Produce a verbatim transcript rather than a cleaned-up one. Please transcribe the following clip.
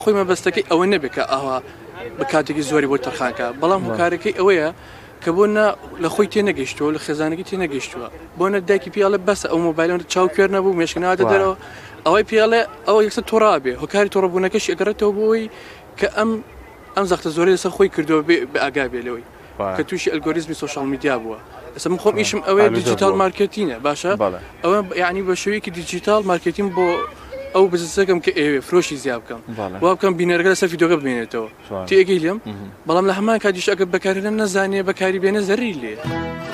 خۆی مەبەستەکەی ئەوە نەبێت کە ئاوا بە کاتێکی زۆری بۆ تەرخانکە بەڵام هۆکارەکەی ئەوەیە کە بۆ لە خۆی تێنەگەیشتەوە لە خێزانەکەی تێنەگەیشتووە بۆ نە دایکی پیاڵە بەسە ئەو مۆبایلەوە چاو کوێر نەبوو مێشکناتە دەرەوە ئەوەی پیاڵێ ئەوە یەکسەر تۆڕابێ هۆکاری تۆڕەبوونەکەش ئەگەڕێتەوە بۆی کە ئەم ئەم زەختە زۆری لەسەر خۆی کردەوە بە ئاگا بێلەوەی کە تووشی ئەلگۆریزمی سۆشال میدیا بووە ئەستا من خۆم ئیشم ئەوەیە دیجیتال مارکتینە باشە ئەوە یعنی بە شێوەیەکی دیجیتال مارکتین بۆ ئەو بزنسەکەم کە ئێوێ فرۆشی زیاد بکەم وا بکەم بینەرگە لەسەر ڤیدیۆکە ببینێتەوە تێگەی لێم بەڵام لە هەمان کاتیش ئەگەر بەکارهێنان نەزانێ بەکاری بێنە زەرری لێ